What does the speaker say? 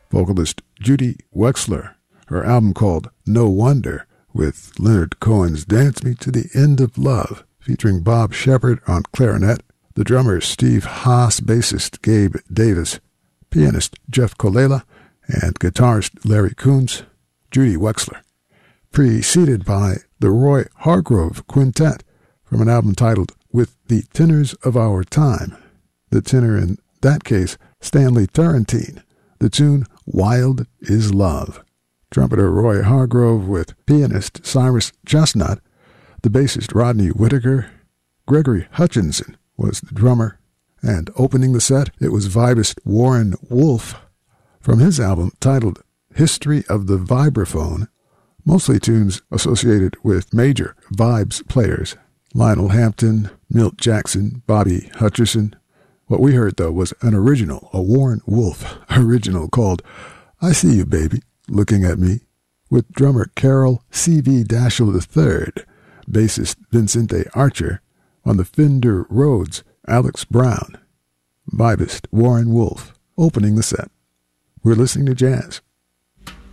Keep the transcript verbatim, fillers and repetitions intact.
vocalist Judy Wexler, her album called No Wonder, with Leonard Cohen's Dance Me to the End of Love, featuring Bob Shepard on clarinet, the drummer Steve Haas, bassist Gabe Davis, pianist Jeff Colella, and guitarist Larry Coons. Judy Wexler, preceded by the Roy Hargrove Quintet from an album titled With the Tenors of Our Time. The tenor in that case, Stanley Turrentine. The tune Wild is Love. Trumpeter Roy Hargrove with pianist Cyrus Chestnut, the bassist Rodney Whitaker. Gregory Hutchinson was the drummer, and opening the set, it was vibist Warren Wolf from his album titled History of the Vibraphone, mostly tunes associated with major vibes players, Lionel Hampton, Milt Jackson, Bobby Hutcherson. What we heard, though, was an original, a Warren Wolf original called I See You, Baby, Looking at Me, with drummer Carol C V Dashel the third, bassist Vincente Archer, on the Fender Rhodes, Alex Brown, vibist Warren Wolf, opening the set. We're listening to jazz